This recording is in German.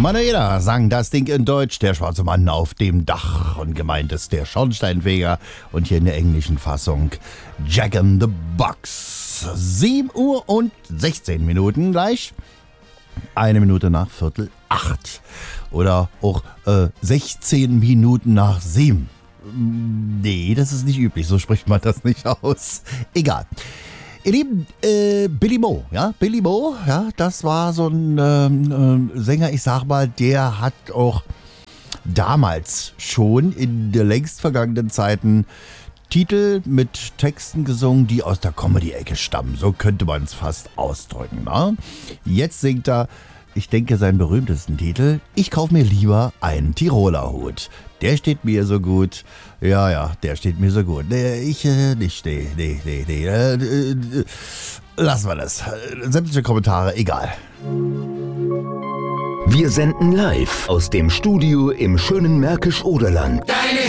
Manuela sang das Ding in Deutsch, der schwarze Mann auf dem Dach. Und gemeint ist der Schornsteinfeger. Und hier in der englischen Fassung Jack in the Box. 7 Uhr und 16 Minuten gleich. 1 Minute nach 7:15. Oder auch 16 Minuten nach 7. Nee, das ist nicht üblich, so spricht man das nicht aus. Egal. Ihr Lieben, Billy Mo, ja, das war so ein Sänger, ich sag mal, der hat auch damals schon in der längst vergangenen Zeiten Titel mit Texten gesungen, die aus der Comedy-Ecke stammen. So könnte man es fast ausdrücken. Ne? Jetzt singt er, ich denke, seinen berühmtesten Titel, Ich kauf mir lieber einen Tiroler Hut. Der steht mir so gut. Ja, der steht mir so gut. Ich nicht. Nee. Lassen wir das. Sämtliche Kommentare, egal. Wir senden live aus dem Studio im schönen Märkisch-Oderland. Deine